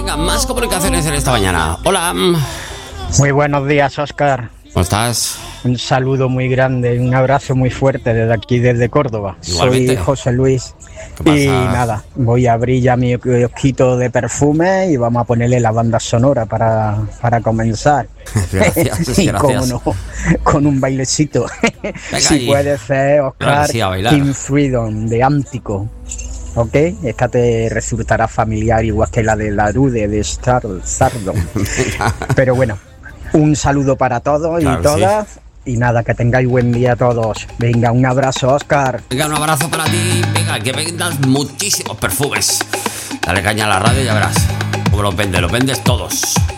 Venga, más comunicaciones en esta mañana. Hola. Muy buenos días, Óscar. ¿Cómo estás? Un saludo muy grande y un abrazo muy fuerte desde aquí, desde Córdoba. Igualmente. Soy José Luis. ¿Qué Y pasa? nada, voy a abrir ya mi kiosquito de perfume y vamos a ponerle la banda sonora para comenzar. Gracias, Y gracias. cómo no, con un bailecito. Si ahí. puede ser, Óscar, Claro que sí, a bailar. Team Freedom de Ántico. ¿Ok? Esta te resultará familiar igual que la de la Rude de Stardom. Pero bueno, un saludo para todos Claro y que sí. todas. Y nada, que tengáis buen día todos. Venga, un abrazo, Óscar. Venga, un abrazo para ti. Venga, que vendas muchísimos perfumes. Dale caña a la radio y ya verás cómo los vendes todos.